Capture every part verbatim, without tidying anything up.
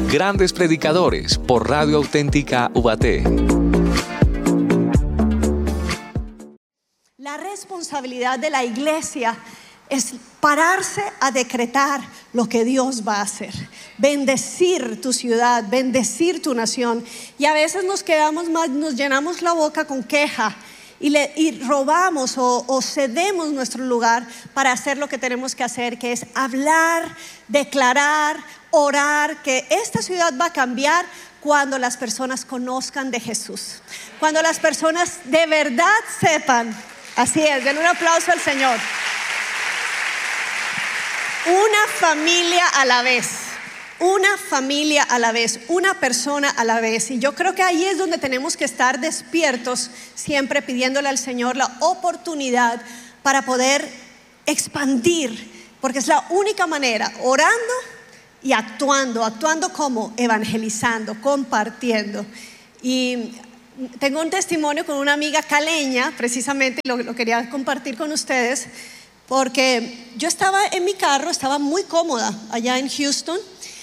Grandes Predicadores por Radio Auténtica Ubaté. La responsabilidad de la iglesia es pararse a decretar lo que Dios va a hacer, bendecir tu ciudad, bendecir tu nación. Y a veces nos quedamos más, nos llenamos la boca con queja y, le, y robamos o, o cedemos nuestro lugar para hacer lo que tenemos que hacer, que es hablar, declarar, orar, que esta ciudad va a cambiar cuando las personas conozcan de Jesús, cuando las personas de verdad sepan. Así es, denle un aplauso al Señor. Una familia a la vez, una familia a la vez, una persona a la vez. Y yo creo que ahí es donde tenemos que estar despiertos, siempre pidiéndole al Señor la oportunidad para poder expandir, porque es la única manera, orando y actuando. Actuando como evangelizando, compartiendo. Y tengo un testimonio con una amiga caleña, precisamente, y lo, lo quería compartir con ustedes. Porque yo estaba en mi carro, estaba muy cómoda allá en Houston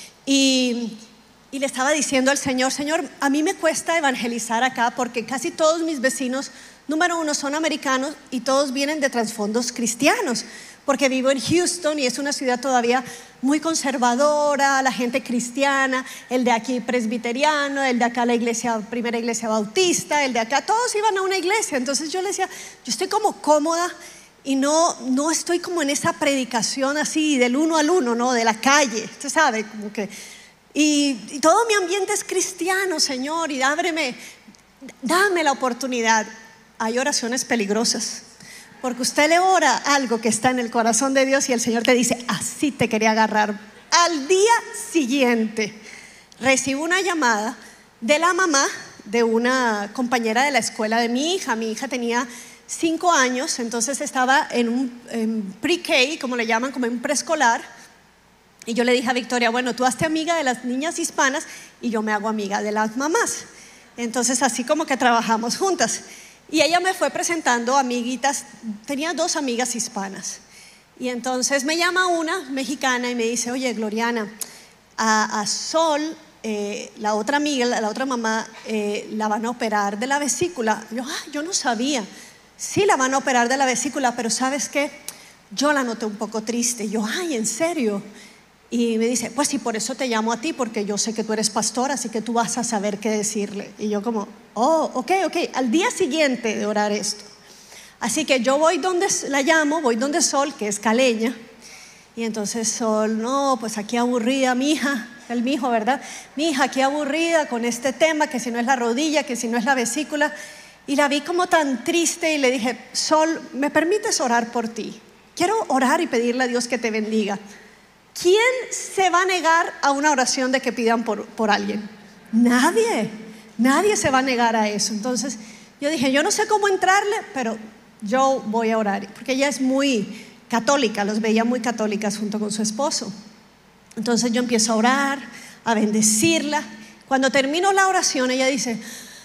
y, y le estaba diciendo al Señor, Señor, a mí me cuesta evangelizar acá porque casi todos mis vecinos, número uno, son americanos y todos vienen de trasfondos cristianos. Porque vivo en Houston y es una ciudad todavía muy conservadora, la gente cristiana, el de aquí presbiteriano, el de acá la iglesia, primera iglesia bautista, el de acá, todos iban a una iglesia. Entonces yo le decía, yo estoy como cómoda y no, no estoy como en esa predicación así del uno al uno, ¿no? De la calle, usted sabe, como que y, y todo mi ambiente es cristiano, Señor, y ábreme, dame la oportunidad. Hay oraciones peligrosas, porque usted le ora algo que está en el corazón de Dios y el Señor te dice, así te quería agarrar. Al día siguiente recibo una llamada de la mamá de una compañera de la escuela de mi hija. Mi hija tenía cinco años, entonces estaba en un en pre-K, como le llaman, como en un preescolar. Y yo le dije a Victoria, bueno, tú hazte amiga de las niñas hispanas y yo me hago amiga de las mamás. Entonces así como que trabajamos juntas. Y ella me fue presentando amiguitas, tenía dos amigas hispanas. Y entonces me llama una mexicana y me dice, oye, Gloriana, a, a Sol, eh, la otra amiga, la, la otra mamá, eh, la van a operar de la vesícula. Yo, ah, yo no sabía. Sí, la van a operar de la vesícula, pero ¿sabes qué? Yo la noté un poco triste. Yo, ay, ¿en serio? Y me dice, pues sí, por eso te llamo a ti, porque yo sé que tú eres pastor, así que tú vas a saber qué decirle. Y yo como, oh, ok, ok, al día siguiente de orar esto. Así que yo voy donde la llamo, voy donde Sol, que es caleña. Y entonces Sol, no, pues aquí aburrida, mi hija, el mijo, ¿verdad? Mi hija aquí aburrida con este tema, que si no es la rodilla, que si no es la vesícula. Y la vi como tan triste y le dije, Sol, ¿me permites orar por ti? Quiero orar y pedirle a Dios que te bendiga. ¿Quién se va a negar a una oración de que pidan por, por alguien? Nadie, nadie se va a negar a eso. Entonces yo dije, yo no sé cómo entrarle, pero yo voy a orar. Porque ella es muy católica, los veía muy católicas junto con su esposo. Entonces yo empiezo a orar, a bendecirla. Cuando termino la oración, ella dice,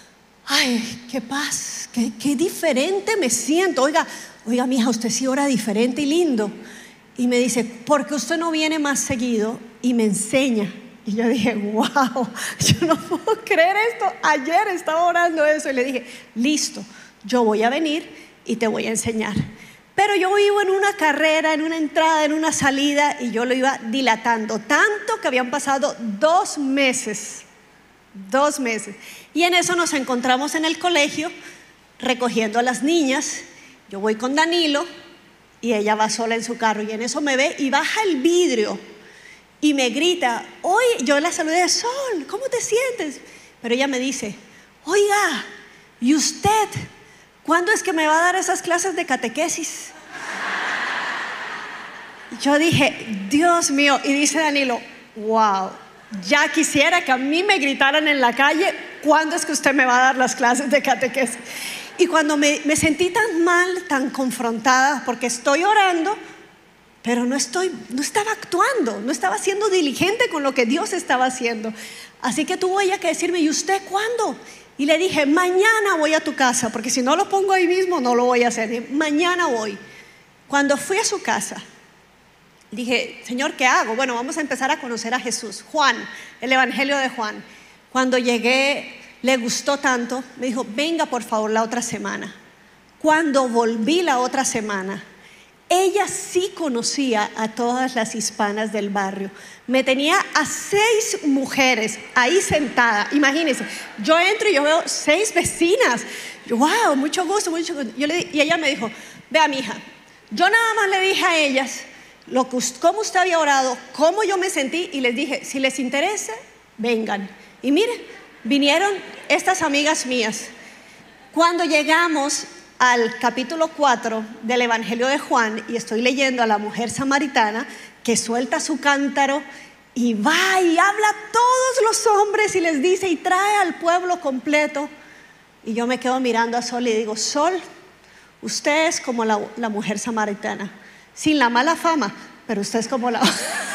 ay, qué paz, qué, qué diferente me siento. Oiga, oiga, mija, usted sí ora diferente y lindo. Y me dice, porque usted no viene más seguido y me enseña. Y yo dije, wow, yo no puedo creer esto. Ayer estaba orando eso y le dije, listo, yo voy a venir y te voy a enseñar. Pero yo vivo en una carrera, en una entrada, en una salida, y yo lo iba dilatando tanto que habían pasado dos meses. Dos meses. Y en eso nos encontramos en el colegio recogiendo a las niñas. Yo voy con Danilo y ella va sola en su carro, y en eso me ve y baja el vidrio y me grita, oye, yo la saludé, Sol, ¿cómo te sientes? Pero ella me dice, oiga, ¿y usted cuándo es que me va a dar esas clases de catequesis? Yo dije, Dios mío. Y dice Danilo, wow, ya quisiera que a mí me gritaran en la calle, ¿cuándo es que usted me va a dar las clases de catequesis? Y cuando me, me sentí tan mal, tan confrontada, porque estoy orando, pero no, estoy, no estaba actuando, no estaba siendo diligente con lo que Dios estaba haciendo. Así que tuvo ella que decirme, ¿y usted cuándo? Y le dije, mañana voy a tu casa, porque si no lo pongo ahí mismo no lo voy a hacer. Y mañana voy. Cuando fui a su casa, Dije, Señor, ¿qué hago? Bueno, vamos a empezar a conocer a Jesús. Juan, el Evangelio de Juan. Cuando llegué, le gustó tanto, me dijo, venga por favor la otra semana. Cuando volví la otra semana, ella sí conocía a todas las hispanas del barrio. Me tenía a seis mujeres ahí sentadas. Imagínense, yo entro y yo veo seis vecinas. Yo, wow, mucho gusto, mucho gusto. Yo le, y ella me dijo, vea mi hija, yo nada más le dije a ellas lo que, cómo usted había orado, cómo yo me sentí, y les dije, si les interesa, vengan. Y miren, vinieron estas amigas mías. Cuando llegamos al capítulo cuatro del Evangelio de Juan, y estoy leyendo a la mujer samaritana que suelta su cántaro y va y habla a todos los hombres y les dice y trae al pueblo completo, y yo me quedo mirando a Sol y digo, Sol, usted es como la, la mujer samaritana, sin la mala fama, pero usted es como la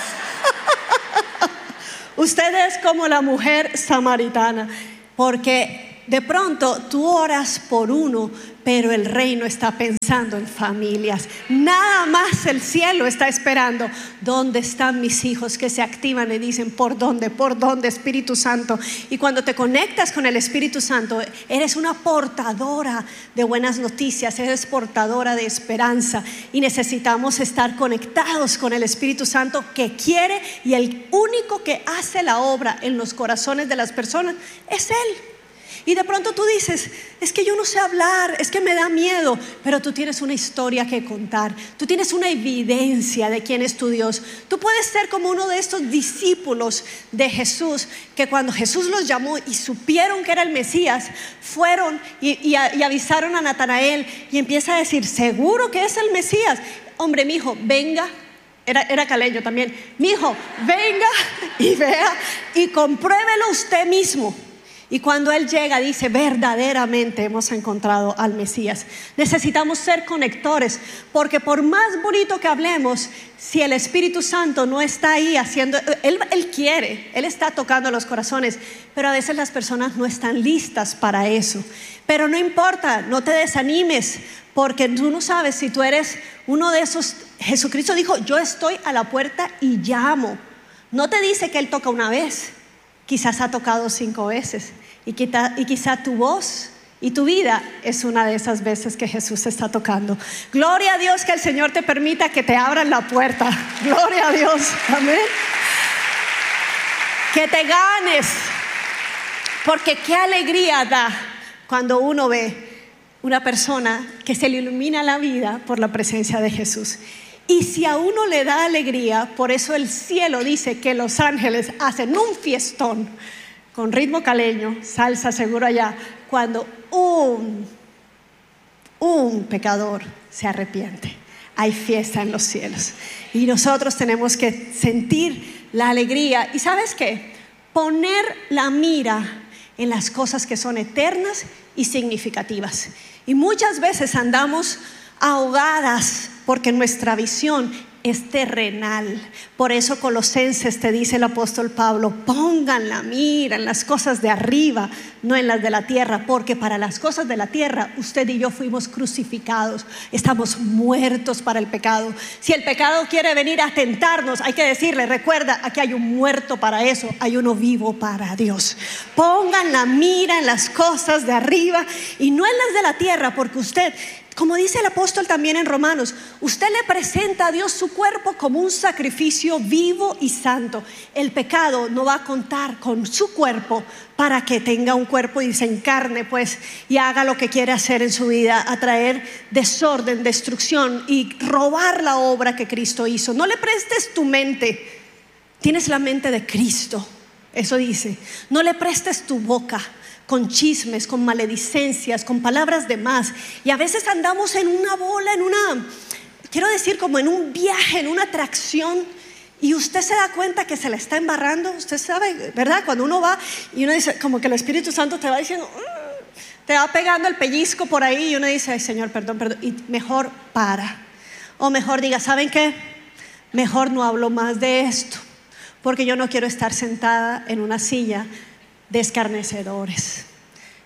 usted es como la mujer samaritana, porque de pronto tú oras por uno, pero el reino está pensando en familias. Nada más el cielo está esperando. ¿Dónde están mis hijos que se activan y dicen, ¿por dónde? ¿Por dónde, Espíritu Santo? Y cuando te conectas con el Espíritu Santo, eres una portadora de buenas noticias, eres portadora de esperanza, y necesitamos estar conectados con el Espíritu Santo, que quiere, y el único que hace la obra en los corazones de las personas es Él. Y de pronto tú dices, es que yo no sé hablar, es que me da miedo, pero tú tienes una historia que contar, tú tienes una evidencia de quién es tu Dios. Tú puedes ser como uno de estos discípulos de Jesús, que cuando Jesús los llamó y supieron que era el Mesías, fueron y, y, y avisaron a Natanael, y empieza a decir, ¿seguro que es el Mesías? Hombre, mi hijo, venga. Era, era caleño también. Mi hijo, venga y vea y compruébelo usted mismo. Y cuando Él llega dice, verdaderamente hemos encontrado al Mesías. Necesitamos ser conectores, porque por más bonito que hablemos, si el Espíritu Santo no está ahí haciendo, Él, Él quiere, Él está tocando los corazones, pero a veces las personas no están listas para eso. Pero no importa, no te desanimes, porque tú no sabes si tú eres uno de esos. Jesucristo dijo, yo estoy a la puerta y llamo. No te dice que Él toca una vez. Quizás ha tocado cinco veces, y quizá, y quizá tu voz y tu vida es una de esas veces que Jesús está tocando. Gloria a Dios, que el Señor te permita que te abran la puerta. Gloria a Dios, amén. Que te ganes, porque qué alegría da cuando uno ve una persona que se le ilumina la vida por la presencia de Jesús. Y si a uno le da alegría, por eso el cielo dice que los ángeles hacen un fiestón con ritmo caleño, salsa seguro allá, cuando un, un pecador se arrepiente. Hay fiesta en los cielos. Y nosotros tenemos que sentir la alegría. ¿Y sabes qué? Poner la mira en las cosas que son eternas y significativas. Y muchas veces andamos ahogadas porque nuestra visión es terrenal. Por eso Colosenses te dice el apóstol Pablo, pongan la mira en las cosas de arriba, no en las de la tierra, porque para las cosas de la tierra usted y yo fuimos crucificados, estamos muertos para el pecado. Si el pecado quiere venir a tentarnos, hay que decirle, recuerda, aquí hay un muerto para eso, hay uno vivo para Dios. Pongan la mira en las cosas de arriba y no en las de la tierra, porque usted, como dice el apóstol también en Romanos, usted le presenta a Dios su cuerpo como un sacrificio vivo y santo. El pecado no va a contar con su cuerpo para que tenga un cuerpo y se encarne pues y haga lo que quiere hacer en su vida, atraer desorden, destrucción y robar la obra que Cristo hizo. No le prestes tu mente, tienes la mente de Cristo, eso dice. No le prestes tu boca con chismes, con maledicencias, con palabras de más. Y a veces andamos en una bola, en una, quiero decir, como en un viaje, en una atracción, y usted se da cuenta que se le está embarrando. Usted sabe, ¿verdad? Cuando uno va y uno dice, como que el Espíritu Santo te va diciendo, mm", te va pegando el pellizco por ahí, y uno dice, ay Señor, perdón, perdón, y mejor para. O mejor diga, ¿saben qué? Mejor no hablo más de esto, porque yo no quiero estar sentada en una silla de escarnecedores.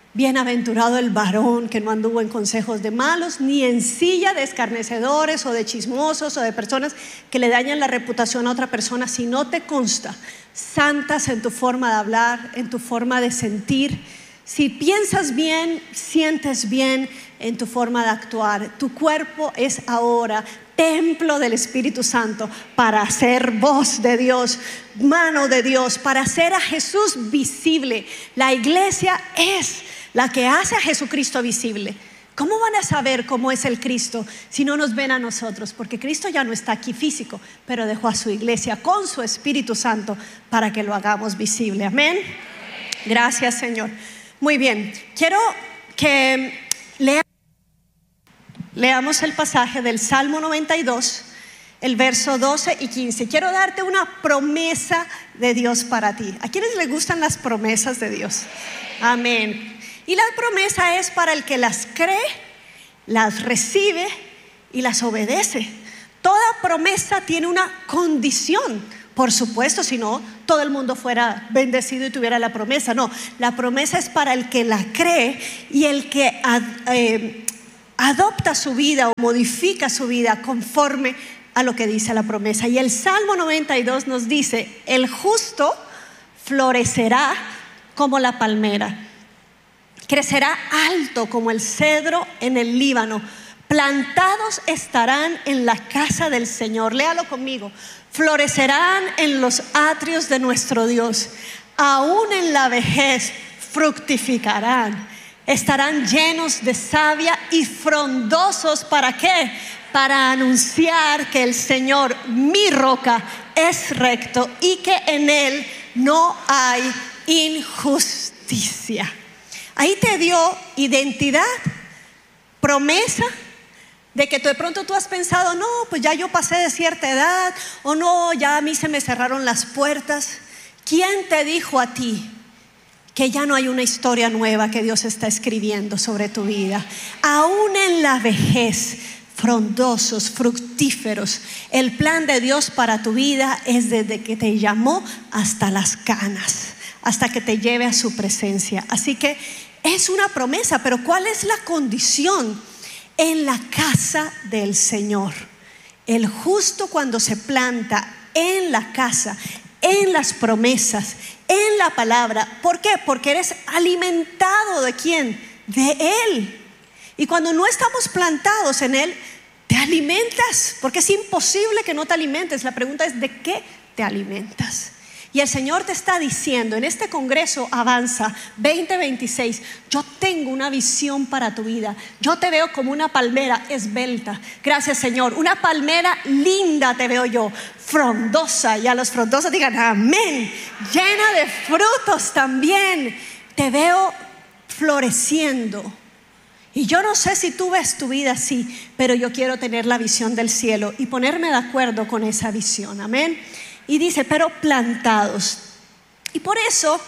Bienaventurado el varón que no anduvo en consejos de malos, ni en silla de escarnecedores o de chismosos o de personas que le dañan la reputación a otra persona. Si no te consta, santas en tu forma de hablar, en tu forma de sentir. Si piensas bien, sientes bien en tu forma de actuar. Tu cuerpo es ahora templo del Espíritu Santo para hacer voz de Dios, mano de Dios, para hacer a Jesús visible. La iglesia es la que hace a Jesucristo visible. ¿Cómo van a saber cómo es el Cristo si no nos ven a nosotros? Porque Cristo ya no está aquí físico, pero dejó a su iglesia con su Espíritu Santo para que lo hagamos visible. Amén. Gracias, Señor. Muy bien, quiero que lea, leamos el pasaje del Salmo noventa y dos, el verso doce y quince. Quiero darte una promesa de Dios para ti. ¿A quiénes les gustan las promesas de Dios? Amén. Y la promesa es para el que las cree, las recibe y las obedece. Toda promesa tiene una condición. Por supuesto, si no, todo el mundo fuera bendecido y tuviera la promesa. No, la promesa es para el que la cree y el que ad, eh, adopta su vida o modifica su vida conforme a lo que dice la promesa. Y el Salmo noventa y dos nos dice: el justo florecerá como la palmera, crecerá alto como el cedro en el Líbano, plantados estarán en la casa del Señor. Léalo conmigo. Florecerán en los atrios de nuestro Dios, aún en la vejez fructificarán, estarán llenos de savia y frondosos. ¿Para qué? Para anunciar que el Señor, mi roca, es recto y que en Él no hay injusticia. Ahí te dio identidad, promesa, de que de pronto tú has pensado: no, pues ya yo pasé de cierta edad, o no, ya a mí se me cerraron las puertas. ¿Quién te dijo a ti que ya no hay una historia nueva que Dios está escribiendo sobre tu vida? Aún en la vejez, frondosos, fructíferos. El plan de Dios para tu vida es desde que te llamó hasta las canas, hasta que te lleve a su presencia. Así que es una promesa, pero ¿cuál es la condición? En la casa del Señor. El justo, cuando se planta en la casa, en las promesas, en la palabra. ¿Por qué? Porque eres alimentado ¿de quién? De Él. Y cuando no estamos plantados en Él, te alimentas, porque es imposible que no te alimentes. La pregunta es: ¿de qué te alimentas? Y el Señor te está diciendo en este Congreso Avanza veinte veintiséis: yo tengo una visión para tu vida. Yo te veo como una palmera esbelta. Gracias, Señor. Una palmera linda te veo yo, frondosa. Y a los frondosos digan amén. Llena de frutos también. Te veo floreciendo. Y yo no sé si tú ves tu vida así, pero yo quiero tener la visión del cielo y ponerme de acuerdo con esa visión. Amén. Y dice: pero plantados. Y por eso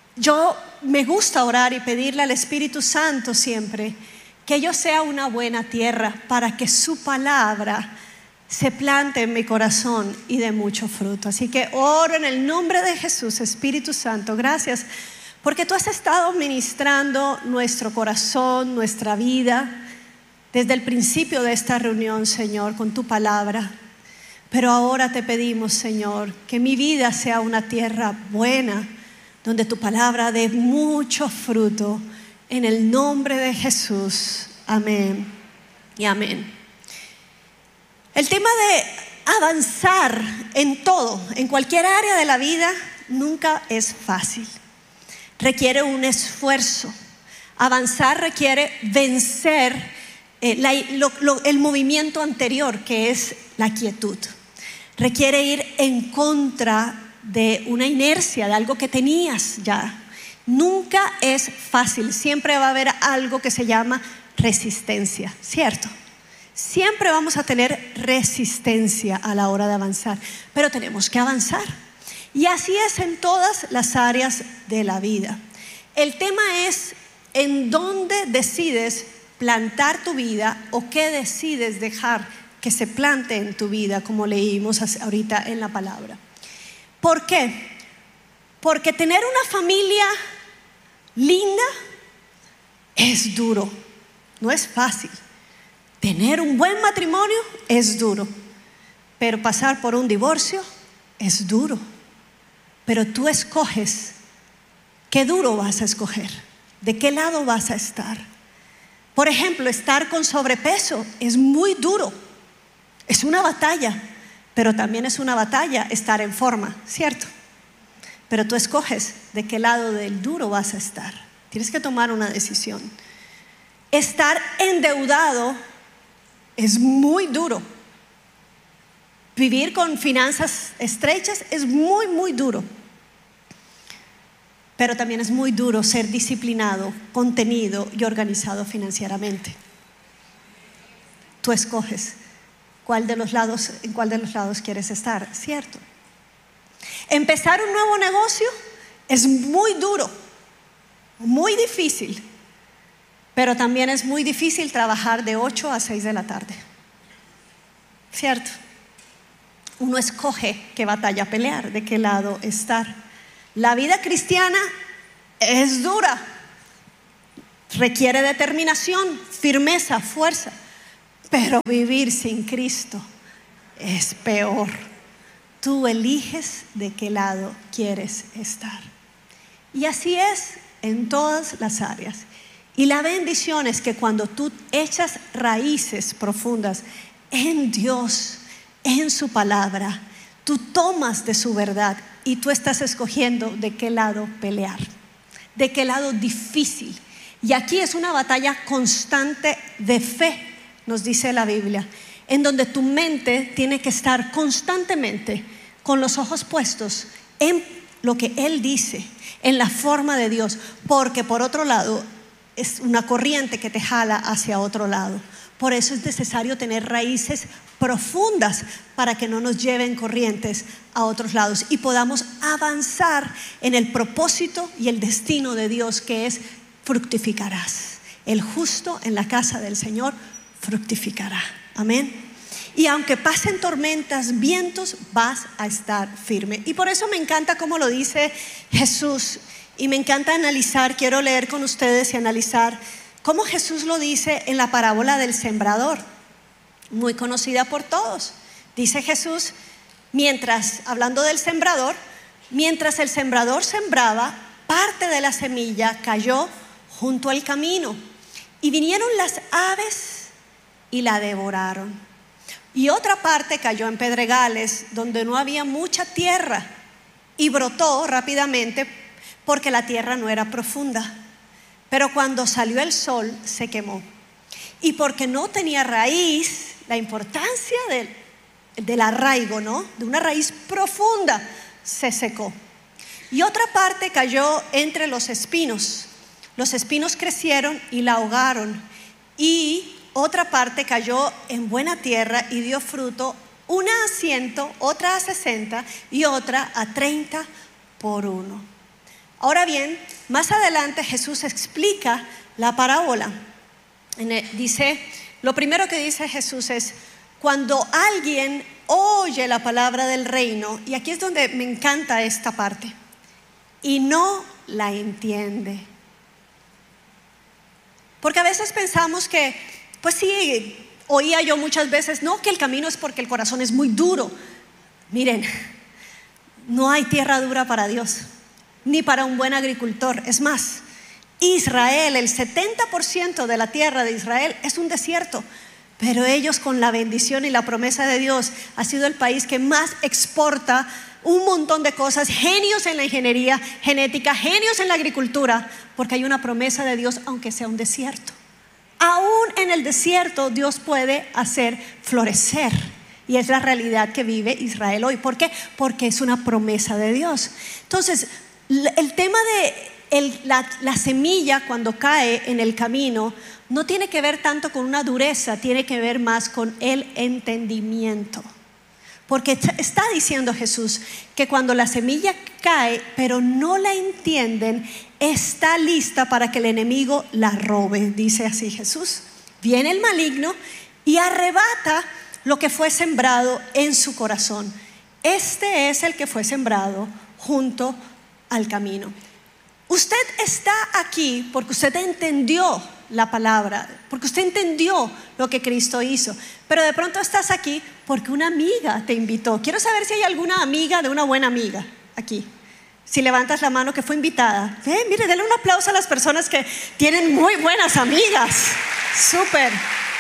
yo me gusta orar y pedirle al Espíritu Santo siempre que yo sea una buena tierra para que su palabra se plante en mi corazón y dé mucho fruto. Así que oro en el nombre de Jesús. Espíritu Santo, gracias porque tú has estado ministrando nuestro corazón, nuestra vida desde el principio de esta reunión, Señor, con tu palabra. Pero ahora te pedimos, Señor, que mi vida sea una tierra buena, donde tu palabra dé mucho fruto, en el nombre de Jesús. Amén y amén. El tema de avanzar en todo, en cualquier área de la vida, nunca es fácil. Requiere un esfuerzo. Avanzar requiere vencer eh, la, lo, lo, el movimiento anterior, que es la quietud. Requiere ir en contra de una inercia, de algo que tenías ya. Nunca es fácil. Siempre va a haber algo que se llama resistencia, ¿cierto? Siempre vamos a tener resistencia a la hora de avanzar, pero tenemos que avanzar. Y así es en todas las áreas de la vida. El tema es en dónde decides plantar tu vida o qué decides dejar que se plante en tu vida, como leímos ahorita en la palabra. ¿Por qué? Porque tener una familia linda es duro, no es fácil. Tener un buen matrimonio es duro, pero pasar por un divorcio es duro. Pero tú escoges qué duro vas a escoger, de qué lado vas a estar. Por ejemplo, estar con sobrepeso es muy duro, es una batalla, pero también es una batalla estar en forma, ¿cierto? Pero tú escoges de qué lado del duro vas a estar. Tienes que tomar una decisión. Estar endeudado es muy duro. Vivir con finanzas estrechas es muy, muy duro. Pero también es muy duro ser disciplinado, contenido y organizado financieramente. Tú escoges cuál de los lados, en cuál de los lados quieres estar, ¿cierto? Empezar un nuevo negocio es muy duro, muy difícil, pero también es muy difícil trabajar de ocho a seis de la tarde, ¿cierto? Uno escoge qué batalla pelear, de qué lado estar. La vida cristiana es dura, requiere determinación, firmeza, fuerza, pero vivir sin Cristo es peor. Tú eliges de qué lado quieres estar. Y así es en todas las áreas. Y la bendición es que cuando tú echas raíces profundas en Dios, en su palabra, tú tomas de su verdad y tú estás escogiendo de qué lado pelear, de qué lado difícil. Y aquí es una batalla constante de fe, nos dice la Biblia, en donde tu mente tiene que estar constantemente con los ojos puestos en lo que Él dice, en la forma de Dios, porque por otro lado es una corriente que te jala hacia otro lado. Por eso es necesario tener raíces profundas para que no nos lleven corrientes a otros lados y podamos avanzar en el propósito y el destino de Dios, que es: fructificarás. El justo en la casa del Señor fructificará. Amén. Y aunque pasen tormentas, vientos, vas a estar firme. Y por eso me encanta cómo lo dice Jesús. Y me encanta analizar, quiero leer con ustedes y analizar cómo Jesús lo dice en la parábola del sembrador, muy conocida por todos. Dice Jesús, mientras, hablando del sembrador, mientras el sembrador sembraba, parte de la semilla cayó junto al camino, y vinieron las aves y la devoraron. Y otra parte cayó en pedregales, donde no había mucha tierra, y brotó rápidamente porque la tierra no era profunda. Pero cuando salió el sol se quemó, y porque no tenía raíz, la importancia del, del arraigo, ¿no? De una raíz profunda, se secó. Y otra parte cayó entre los espinos. Los espinos crecieron y la ahogaron. Y otra parte cayó en buena tierra y dio fruto, una a ciento, otra a sesenta y otra a treinta por uno. Ahora bien, más adelante Jesús explica la parábola. Dice, lo primero que dice Jesús es: cuando alguien oye la palabra del reino, y aquí es donde me encanta esta parte, y no la entiende. Porque a veces pensamos que, pues sí, oía yo muchas veces, no, que el camino es porque el corazón es muy duro. Miren, no hay tierra dura para Dios, ni para un buen agricultor. Es más, Israel, el setenta por ciento de la tierra de Israel es un desierto, pero ellos, con la bendición y la promesa de Dios, ha sido el país que más exporta un montón de cosas, genios en la ingeniería genética, genios en la agricultura, porque hay una promesa de Dios, aunque sea un desierto. Aún en el desierto Dios puede hacer florecer, y es la realidad que vive Israel hoy. ¿Por qué? Porque es una promesa de Dios. Entonces, el tema de el, la, la semilla cuando cae en el camino no tiene que ver tanto con una dureza, tiene que ver más con el entendimiento. Porque está diciendo Jesús que cuando la semilla cae pero no la entienden, está lista para que el enemigo la robe. Dice así Jesús: viene el maligno y arrebata lo que fue sembrado en su corazón. Este es el que fue sembrado junto al camino. Usted está aquí porque usted entendió la palabra, porque usted entendió lo que Cristo hizo. Pero de pronto estás aquí porque una amiga te invitó. Quiero saber si hay alguna amiga de una buena amiga aquí. Si levantas la mano que fue invitada. Eh, mire, denle un aplauso a las personas que tienen muy buenas amigas. Súper.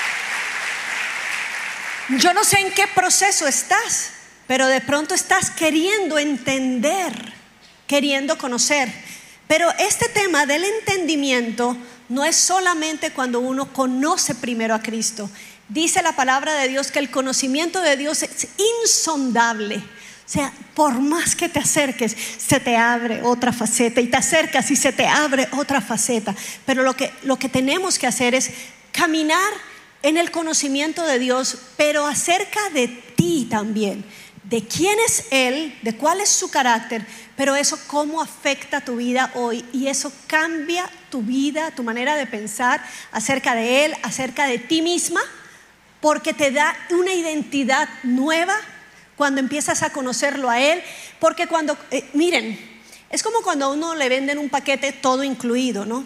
Yo no sé en qué proceso estás, pero de pronto estás queriendo entender, queriendo conocer. Pero este tema del entendimiento no es solamente cuando uno conoce primero a Cristo. Dice la palabra de Dios que el conocimiento de Dios es insondable. O sea, por más que te acerques, se te abre otra faceta, y te acercas y se te abre otra faceta. Pero lo que, lo que tenemos que hacer es caminar en el conocimiento de Dios, pero acerca de ti también, de quién es Él, de cuál es su carácter, pero eso cómo afecta tu vida hoy, y eso cambia tu vida, tu manera de pensar acerca de Él, acerca de ti misma, porque te da una identidad nueva cuando empiezas a conocerlo a Él. Porque cuando, eh, miren, es como cuando a uno le venden un paquete todo incluido, ¿no?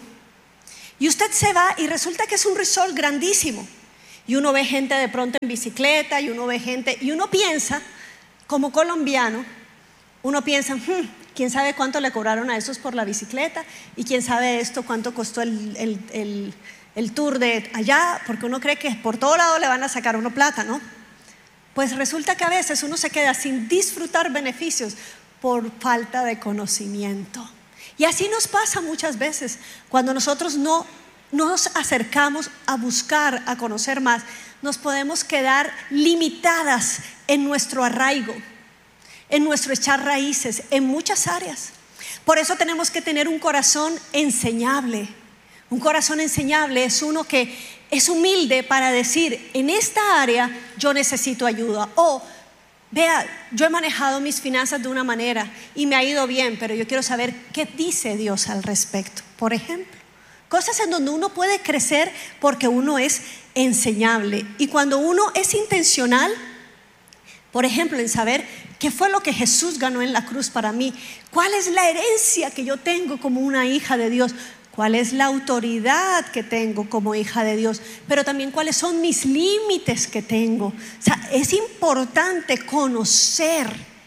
Y usted se va y resulta que es un resort grandísimo, y uno ve gente de pronto en bicicleta, y uno ve gente, y uno piensa, como colombiano, uno piensa, hmm, quién sabe cuánto le cobraron a esos por la bicicleta, y quién sabe esto cuánto costó el, el, el, el tour de allá, porque uno cree que por todo lado le van a sacar a uno plata, ¿no? Pues resulta que a veces uno se queda sin disfrutar beneficios por falta de conocimiento. Y así nos pasa muchas veces cuando nosotros no nos acercamos a buscar, a conocer más. Nos podemos quedar limitadas en nuestro arraigo, en nuestro echar raíces, en muchas áreas. Por eso tenemos que tener un corazón enseñable. Un corazón enseñable es uno que es humilde para decir, en esta área yo necesito ayuda. O, vea, yo he manejado mis finanzas de una manera y me ha ido bien, pero yo quiero saber qué dice Dios al respecto. Por ejemplo, cosas en donde uno puede crecer porque uno es enseñable. Y cuando uno es intencional, por ejemplo, en saber qué fue lo que Jesús ganó en la cruz para mí, cuál es la herencia que yo tengo como una hija de Dios, cuál es la autoridad que tengo como hija de Dios, pero también cuáles son mis límites que tengo. O sea, es importante conocer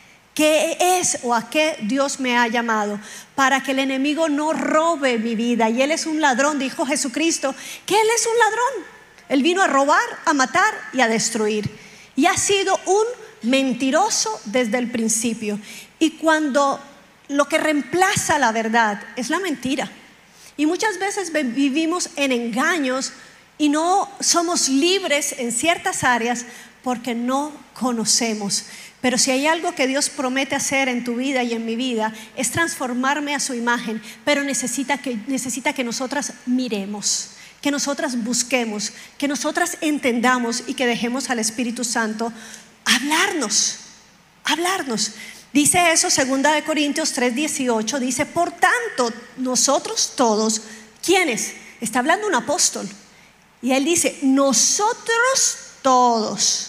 qué es o a qué Dios me ha llamado, para que el enemigo no robe mi vida. Y Él es un ladrón, dijo Jesucristo, que Él es un ladrón. Él vino a robar, a matar y a destruir. Y ha sido un mentiroso desde el principio. Y cuando lo que reemplaza la verdad es la mentira, y muchas veces vivimos en engaños y no somos libres en ciertas áreas porque no conocemos. Pero si hay algo que Dios promete hacer en tu vida y en mi vida, es transformarme a su imagen. Pero necesita que, necesita que nosotras miremos, que nosotras busquemos, que nosotras entendamos y que dejemos al Espíritu Santo hablarnos, hablarnos. Dice eso, segunda de Corintios tres dieciocho, dice, por tanto, nosotros todos, ¿quiénes? Está hablando un apóstol. Y él dice, nosotros todos,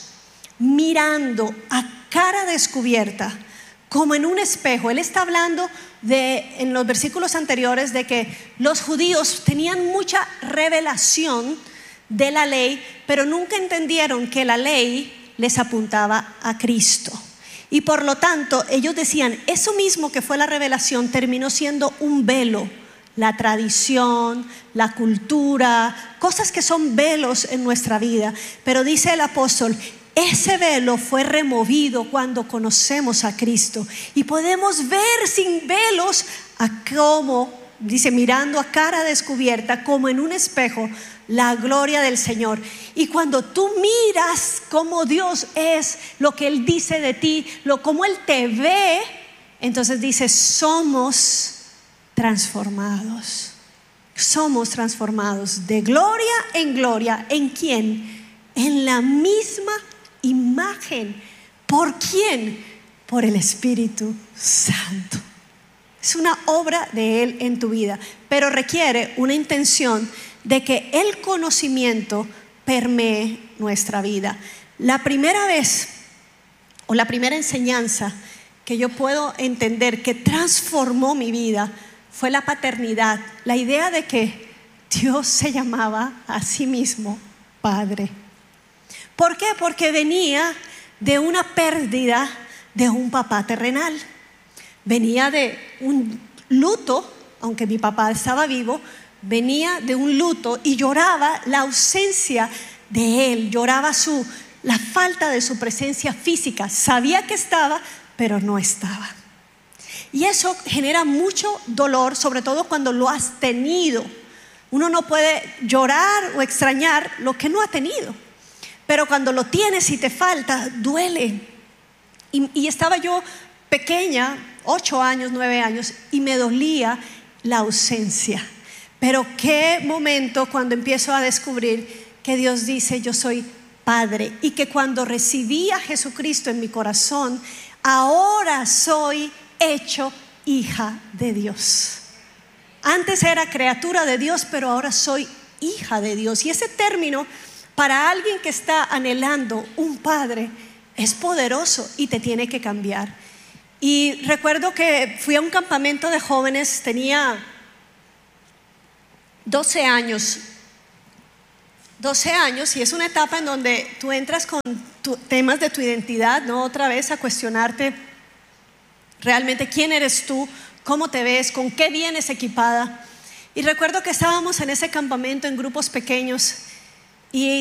mirando a cara descubierta, como en un espejo. Él está hablando de, en los versículos anteriores, de que los judíos tenían mucha revelación de la ley, pero nunca entendieron que la ley les apuntaba a Cristo. Y por lo tanto ellos decían, eso mismo que fue la revelación terminó siendo un velo. La tradición, la cultura, cosas que son velos en nuestra vida. Pero dice el apóstol, ese velo fue removido cuando conocemos a Cristo, y podemos ver sin velos a cómo, dice, mirando a cara descubierta, como en un espejo, la gloria del Señor. Y cuando tú miras cómo Dios es, lo que Él dice de ti, lo como Él te ve, entonces dice, somos transformados. Somos transformados de gloria en gloria. ¿En quién? En la misma imagen. ¿Por quién? Por el Espíritu Santo. Es una obra de Él en tu vida, pero requiere una intención de que el conocimiento permee nuestra vida. La primera vez o la primera enseñanza que yo puedo entender que transformó mi vida fue la paternidad. La idea de que Dios se llamaba a sí mismo Padre. ¿Por qué? Porque venía de una pérdida de un papá terrenal. Venía de un luto, aunque mi papá estaba vivo, venía de un luto y lloraba la ausencia de él, lloraba su, la falta de su presencia física. Sabía que estaba, pero no estaba. Y eso genera mucho dolor, sobre todo cuando lo has tenido. Uno no puede llorar o extrañar lo que no ha tenido, pero cuando lo tienes y te falta, duele. Y, y estaba yo pequeña, ocho años, nueve años, y me dolía la ausencia. Pero qué momento cuando empiezo a descubrir que Dios dice: yo soy Padre, y que cuando recibí a Jesucristo en mi corazón, ahora soy hecho hija de Dios. Antes era criatura de Dios, pero ahora soy hija de Dios. Y ese término, para alguien que está anhelando un padre, es poderoso y te tiene que cambiar. Y recuerdo que fui a un campamento de jóvenes, tenía doce años. doce años, y es una etapa en donde tú entras con tu, temas de tu identidad, ¿no? Otra vez a cuestionarte realmente quién eres tú, cómo te ves, con qué vienes equipada. Y recuerdo que estábamos en ese campamento en grupos pequeños y